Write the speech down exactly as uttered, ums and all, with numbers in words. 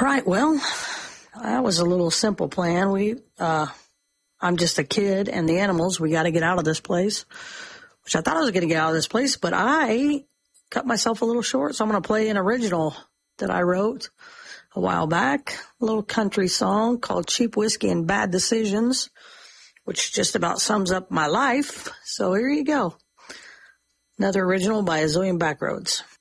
right. Well, that was a little simple plan. We, uh, I'm just a kid and the animals. We got to get out of this place, which I thought I was going to get out of this place, but I cut myself a little short. So I'm going to play an original that I wrote a while back, a little country song called Cheap Whiskey and Bad Decisions, which just about sums up my life. So here you go. Another original by A Zillion Backroads.